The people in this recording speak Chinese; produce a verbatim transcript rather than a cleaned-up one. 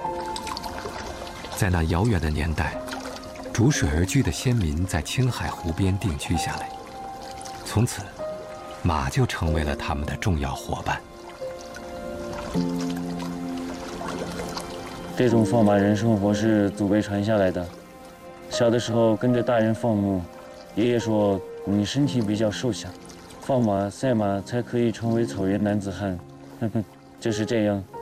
在那遥远的年代，逐水而居的先民在青海湖边定居下来，从此，马就成为了他们的重要伙伴。 这种放马人生活是祖辈传下来的。小的时候跟着大人放牧，爷爷说你身体比较瘦小，放马赛马才可以成为草原男子汉。呵呵，就是这样。